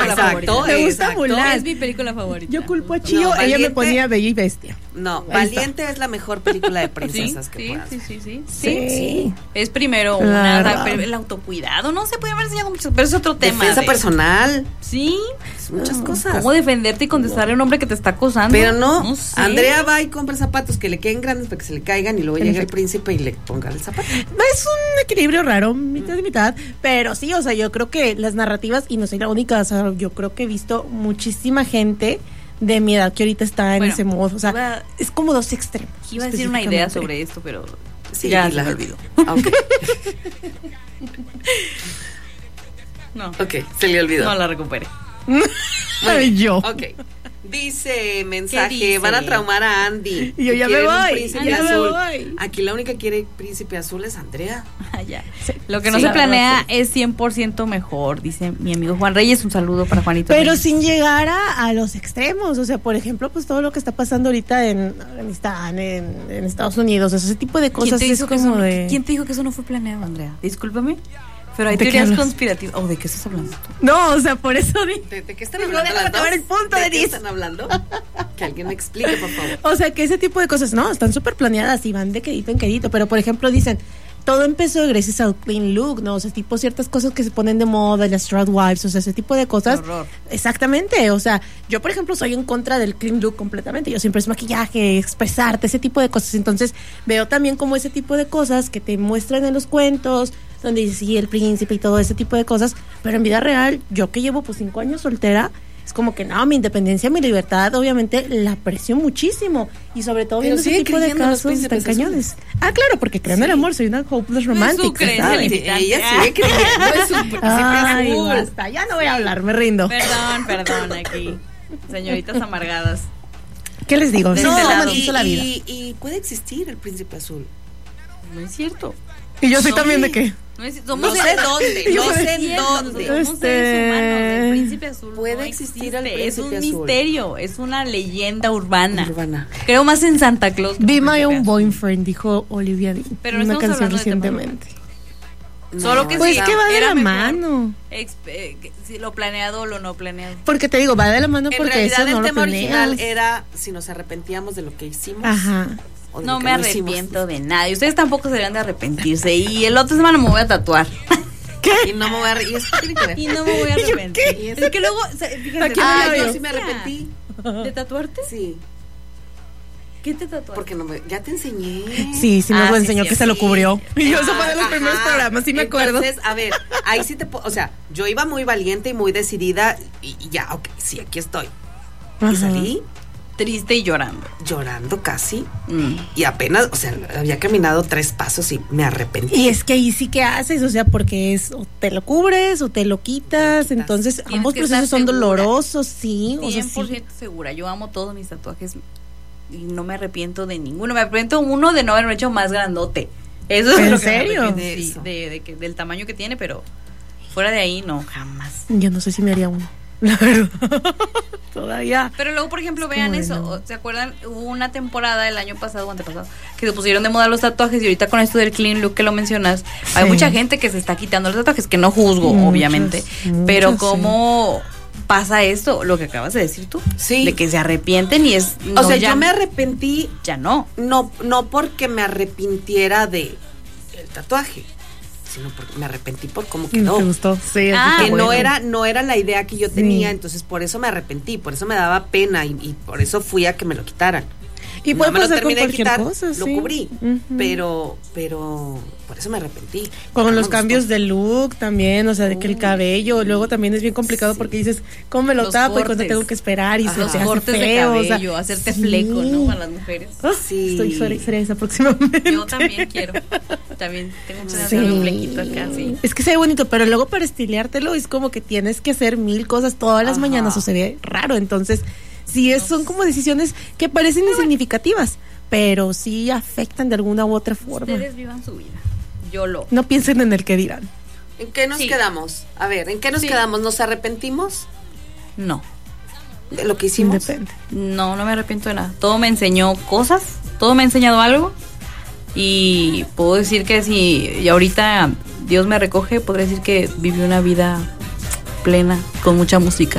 película favorita. Me gusta Mulan. Es mi película favorita. Yo culpo a Chío, ella me ponía Bella y Bestia. No, Valiente es la mejor película de princesas que puedas. Sí. Es primero el autocuidado, no se puede haber enseñado mucho, pero es otro tema. Defensa personal. Sí. Muchas cosas. Cómo defenderte y contestarle a un hombre que te está acosando. Pero no sé. Andrea va y compra zapatos que le queden grandes para que se le caigan y luego llega el príncipe y le ponga el zapato. Es un equilibrio raro, mitad y mitad, pero sí, o sea, yo creo que las narrativas, y no soy la única, o sea, yo creo que he visto muchísima gente de mi edad que ahorita está en ese modo, o sea, es como dos extremos. Iba a decir una idea sobre esto, pero sí, ya se me olvidó. Okay. No. Ok, se le olvidó. No la recuperé. Ay, yo. Ok. Dice mensaje, dice? Van a traumar a Andy. Y yo ya me voy. Ya me voy. Aquí la única que quiere príncipe azul es Andrea. Ya. Lo que no se planea es 100% mejor, dice mi amigo Juan Reyes. Un saludo para Juanito. Pero Reyes. sin llegar a los extremos, o sea, por ejemplo, pues todo lo que está pasando ahorita en Afganistán, en Estados Unidos, ese tipo de cosas es como de... ¿Quién te dijo que eso no fue planeado, Andrea? Discúlpame. Pero hay teorías conspirativas. ¿De qué estás hablando tú? No, o sea, por eso ¿De qué están hablando las dos? El punto ¿De qué están hablando? Que alguien me explique, por favor. O sea, que ese tipo de cosas, no, están súper planeadas y van de quedito en quedito. Pero, por ejemplo, dicen, todo empezó gracias al clean look, ¿no? O sea, tipo ciertas cosas que se ponen de moda, las Stradwives, o sea, ese tipo de cosas. Horror. Exactamente, o sea, yo, por ejemplo, soy en contra del clean look completamente. Yo siempre es maquillaje, expresarte, ese tipo de cosas. Entonces, veo también como ese tipo de cosas que te muestran en los cuentos, donde dice sí, el príncipe y todo ese tipo de cosas, pero en vida real, yo que llevo pues 5 años soltera, es como que no, mi independencia, mi libertad, obviamente la aprecio muchísimo, y sobre todo viendo ese tipo de casos tan cañones. Ah, claro, porque creo en el amor, soy una hopeless romantic, ¿sabes? Ella sigue creyendo en su príncipe azul. Basta, ya no voy a hablar, me rindo. Perdón, aquí, señoritas amargadas. ¿Qué les digo? No, romantizo la vida. Y puede existir el príncipe azul. No es cierto. Y yo soy también de qué. No sé dónde. Somos seres humanos. El príncipe azul puede existir el príncipe es un azul. misterio, es una leyenda urbana. Creo más en Santa Claus. Be my own boyfriend, dijo Olivia Dean. Pero no una estamos canción hablando recientemente. No, solo que pues sí, que va de la mejor mano. Si lo planeado o lo no planeado. Porque te digo, va de la mano en porque realidad, eso no el lo tema planeas. original era si nos arrepentíamos de lo que hicimos. Ajá. No me arrepiento de nada. Y ustedes tampoco se deberían de arrepentirse. Y el otro semana me voy a tatuar. ¿Qué? Y no me voy a Y no me voy a arrepentir. Es que luego, fíjense, yo sí me arrepentí. ¿De tatuarte? Sí. ¿Qué te tatuaste? Porque ya te enseñé. Sí, nos lo enseñó, que se lo cubrió. Y yo, eso fue de los ajá. primeros programas, sí me acuerdo. Entonces, a ver, ahí sí o sea, yo iba muy valiente y muy decidida y ya, ok, sí, aquí estoy. Ajá. Y salí triste y llorando. Llorando casi. Y apenas, o sea, había caminado 3 pasos y me arrepentí. Y es que ahí sí que haces, o sea, porque es o te lo cubres o te lo quitas. Entonces, ambos procesos son dolorosos, sí. 100% o sea, sí. segura. Yo amo todos mis tatuajes y no me arrepiento de ninguno. Me arrepiento uno de no haberme hecho más grandote. Eso es ¿En lo que serio? me arrepiento, sí, del tamaño que tiene, pero fuera de ahí no, jamás. Yo no sé si me haría uno, la verdad. Todavía. Pero luego, por ejemplo, Es vean como eso. no. ¿Se acuerdan? Hubo una temporada el año pasado o antepasado que se pusieron de moda los tatuajes, y ahorita con esto del clean look que lo mencionas, hay mucha gente que se está quitando los tatuajes, que no juzgo, obviamente, pero cómo pasa esto, lo que acabas de decir tú, de que se arrepienten y es... O sea, yo me arrepentí... Ya no. No porque me arrepintiera de el tatuaje, sino porque me arrepentí por cómo quedó. Me gustó, sí. Que no era la idea que yo tenía, entonces por eso me arrepentí, por eso me daba pena y por eso fui a que me lo quitaran. Y puede no me lo pasar con terminé de cualquier quitar, cosa, lo sí. cubrí, pero por eso me arrepentí. Con los cambios de look también, o sea, de que el cabello, luego también es bien complicado porque dices, ¿cómo me lo Los tapo? cortes. Y cuando tengo que esperar y se hace cortes feo, de cabello, o sea, hacerte fleco, ¿no? Para las mujeres. Sí. Estoy esa próximamente. Yo también quiero. También tengo que hacer un flequito acá, sí. Es que se ve bonito, pero luego para estileártelo es como que tienes que hacer 1000 cosas todas las mañanas, o se ve raro. Entonces, sí, son como decisiones que parecen insignificativas, pero sí afectan de alguna u otra forma. Ustedes vivan su vida. No piensen en el que dirán. ¿En qué nos quedamos? A ver, ¿en qué nos quedamos? ¿Nos arrepentimos? No. ¿De lo que hicimos? Depende. No me arrepiento de nada. Todo me enseñó cosas, todo me ha enseñado algo. Y puedo decir que si ahorita Dios me recoge, podría decir que viví una vida plena con mucha música.